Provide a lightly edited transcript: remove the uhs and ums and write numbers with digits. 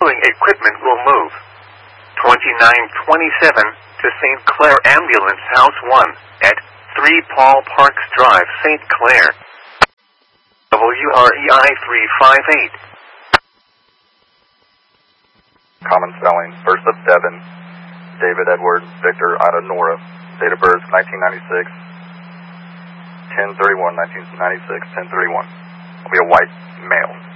equipment will move. 2927 to St. Clair Ambulance House 1 at 3 Paul Parks Drive, St. Clair. WREI 358. Common spelling, first of Devon, David Edward, Victor Ida Nora, date of birth 1996, 10/31, 1996, 10/31. Will be a white male.